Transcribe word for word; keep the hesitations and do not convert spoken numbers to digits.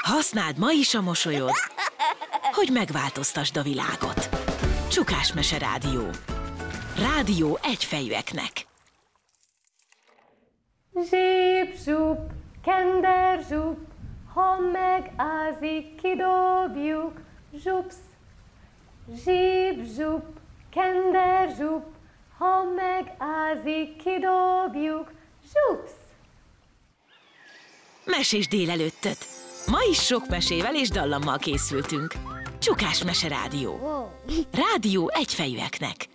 Használd ma is a mosolyod, hogy megváltoztasd a világot. Csukás Mese Rádió. Rádió egyfejűeknek. Zsíp-zsup, kender-zsup, ha megázik, kidobjuk, zsupsz. Zsíp-zsup, kender-zsup, ha megázik, kidobjuk, zsupsz. Mesés délelőttöt. Ma is sok mesével és dallammal készültünk. Csukás Mese Rádió. Rádió egyfejűeknek.